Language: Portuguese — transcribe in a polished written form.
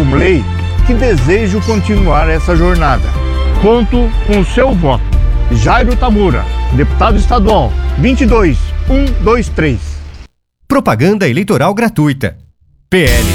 jubilei que desejo continuar essa jornada. Conto com o seu voto. Jairo Tamura, deputado estadual, 22123. Propaganda eleitoral gratuita. PL